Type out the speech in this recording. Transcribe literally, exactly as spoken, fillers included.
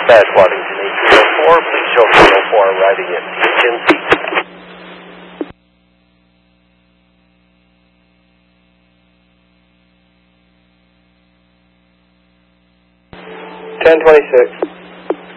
Dispatch Waddington eight three oh four, please show three oh four arriving at T H N C. ten twenty-six.